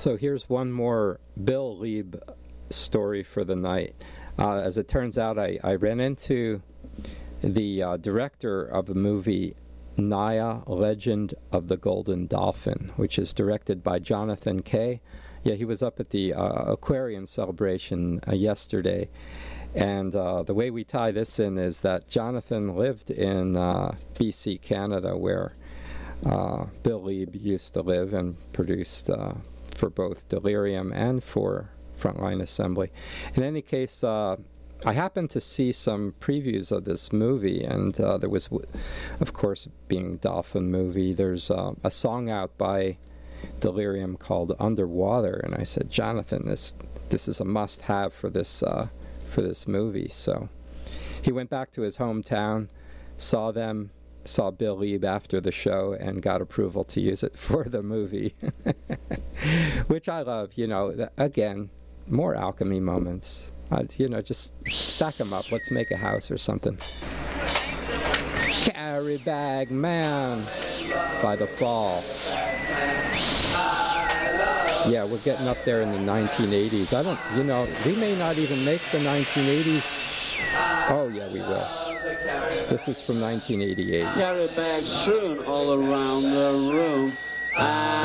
So here's one more Bill Leeb story for the night. As it turns out, I ran into the director of the movie Naya, Legend of the Golden Dolphin, which is directed by Jonathan Kay. Yeah, he was up at the Aquarian celebration yesterday. And the way we tie this in is that Jonathan lived in BC, Canada, where Bill Leeb used to live and produced for both Delirium and for Frontline Assembly. In any case, I happened to see some previews of this movie, and there was, of course, being Dolphin movie, there's a song out by Delirium called Underwater, and I said, Jonathan, this is a must-have for this movie. So he went back to his hometown, saw Bill Leeb after the show, and got approval to use it for the movie, which I love. Again, more alchemy moments. Just stack them up. Let's make a house or something. Carry Bag Man by The Fall. Yeah, we're getting up there in the 1980s. We may not even make the 1980s. Oh, yeah, we will. This is from 1988. Carry bags strewn all around the room.